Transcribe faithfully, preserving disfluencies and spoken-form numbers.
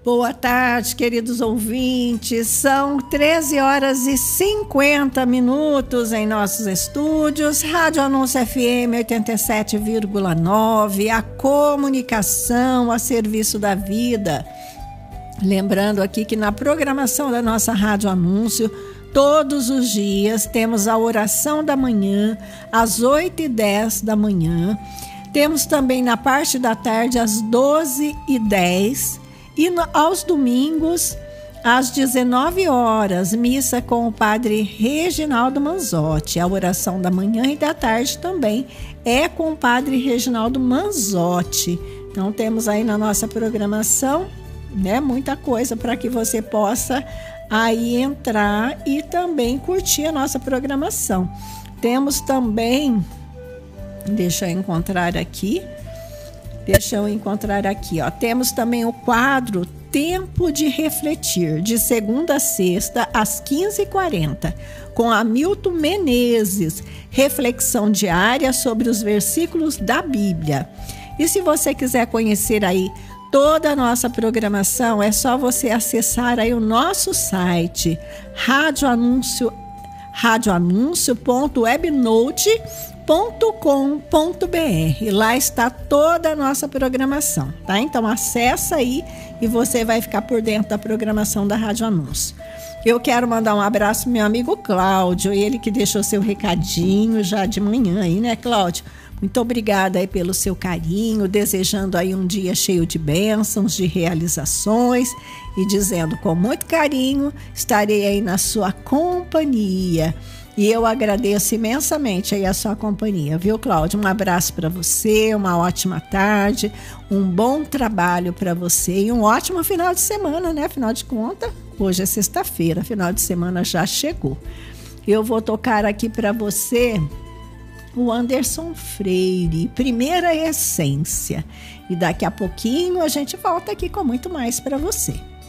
Boa tarde, queridos ouvintes. São treze horas e cinquenta minutos em nossos estúdios. Rádio Anúncio F M oitenta e sete vírgula nove, a comunicação a serviço da vida. Lembrando aqui que na programação da nossa Rádio Anúncio, todos os dias temos a oração da manhã, às oito e dez da manhã. Temos também na parte da tarde, às doze e dez. E no, aos domingos, às dezenove horas, missa com o padre Reginaldo Manzotti. A oração da manhã e da tarde também é com o padre Reginaldo Manzotti. Então temos aí na nossa programação, né, muita coisa para que você possa aí entrar e também curtir a nossa programação. Temos também, deixa eu encontrar aqui, deixa eu encontrar aqui, ó. Temos também o quadro Tempo de Refletir, de segunda a sexta, às quinze e quarenta, com Hamilton Menezes, reflexão diária sobre os versículos da Bíblia. E se você quiser conhecer aí toda a nossa programação, é só você acessar aí o nosso site, Rádio Anúncio, radioanúncio ponto webnote ponto com ponto b r. Lá está toda a nossa programação, tá? Então acessa aí e você vai ficar por dentro da programação da Rádio Anúncio. Eu quero mandar um abraço pro meu amigo Cláudio, ele que deixou seu recadinho já de manhã aí, né, Cláudio? Muito obrigada aí pelo seu carinho, desejando aí um dia cheio de bênçãos, de realizações e dizendo com muito carinho, estarei aí na sua companhia. E eu agradeço imensamente aí a sua companhia, viu, Cláudio? Um abraço para você, uma ótima tarde, um bom trabalho para você e um ótimo final de semana, né? Afinal de contas, hoje é sexta-feira, final de semana já chegou. Eu vou tocar aqui para você o Anderson Freire, Primeira Essência. E daqui a pouquinho a gente volta aqui com muito mais para você.